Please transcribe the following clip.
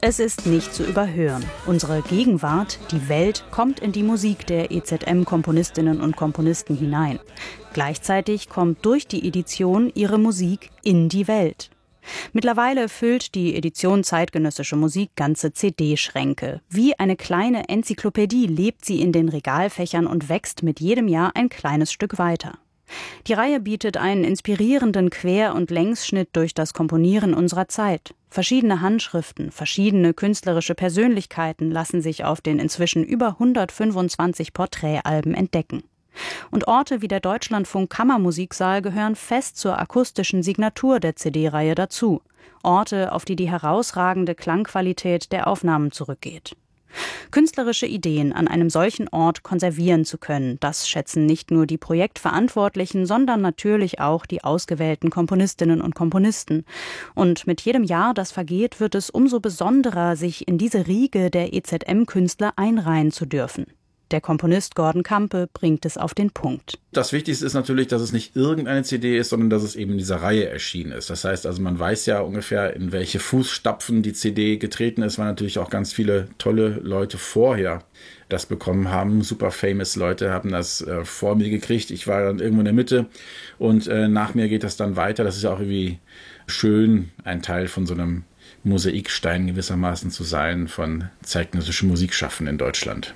Es ist nicht zu überhören. Unsere Gegenwart, die Welt, kommt in die Musik der EZM-Komponistinnen und Komponisten hinein. Gleichzeitig kommt durch die Edition ihre Musik in die Welt. Mittlerweile füllt die Edition Zeitgenössische Musik ganze CD-Schränke. Wie eine kleine Enzyklopädie lebt sie in den Regalfächern und wächst mit jedem Jahr ein kleines Stück weiter. Die Reihe bietet einen inspirierenden Quer- und Längsschnitt durch das Komponieren unserer Zeit. Verschiedene Handschriften, verschiedene künstlerische Persönlichkeiten lassen sich auf den inzwischen über 125 Porträtalben entdecken. Und Orte wie der Deutschlandfunk Kammermusiksaal gehören fest zur akustischen Signatur der CD-Reihe dazu. Orte, auf die herausragende Klangqualität der Aufnahmen zurückgeht. Künstlerische Ideen an einem solchen Ort konservieren zu können, das schätzen nicht nur die Projektverantwortlichen, sondern natürlich auch die ausgewählten Komponistinnen und Komponisten. Und mit jedem Jahr, das vergeht, wird es umso besonderer, sich in diese Riege der EZM-Künstler einreihen zu dürfen. Der Komponist Gordon Campe bringt es auf den Punkt. Das Wichtigste ist natürlich, dass es nicht irgendeine CD ist, sondern dass es eben in dieser Reihe erschienen ist. Das heißt also, man weiß ja ungefähr, in welche Fußstapfen die CD getreten ist, weil natürlich auch ganz viele tolle Leute vorher das bekommen haben. Super famous Leute haben das vor mir gekriegt. Ich war dann irgendwo in der Mitte und nach mir geht das dann weiter. Das ist ja auch irgendwie schön, ein Teil von so einem Mosaikstein gewissermaßen zu sein von zeitgenössischen Musikschaffenden in Deutschland.